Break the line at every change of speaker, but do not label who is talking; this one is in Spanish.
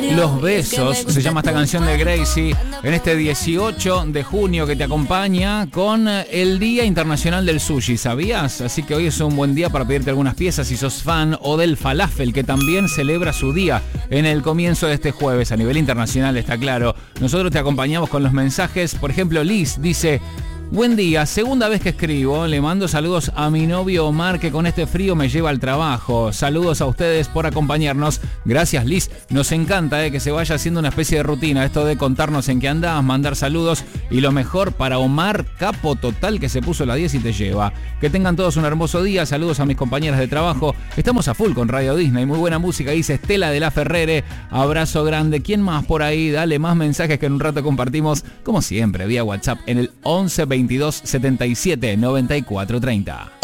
Los besos, se llama esta canción de Gracie, en este 18 de junio que te acompaña con el Día Internacional del Sushi, ¿sabías? Así que hoy es un buen día para pedirte algunas piezas si sos fan, o del falafel, que también celebra su día en el comienzo de este jueves, a nivel internacional, está claro. Nosotros te acompañamos con los mensajes. Por ejemplo, Liz dice: buen día, segunda vez que escribo, le mando saludos a mi novio Omar, que con este frío me lleva al trabajo. Saludos a ustedes por acompañarnos. Gracias, Liz, nos encanta que se vaya haciendo una especie de rutina, esto de contarnos en qué andás, mandar saludos, y lo mejor para Omar, capo total, que se puso la 10 y te lleva. Que tengan todos un hermoso día, saludos a mis compañeras de trabajo. Estamos a full con Radio Disney, muy buena música, dice Estela de la Ferrere. Abrazo grande. ¿Quién más por ahí? Dale más mensajes que en un rato compartimos, como siempre, vía WhatsApp en el 11 22 77 94 30.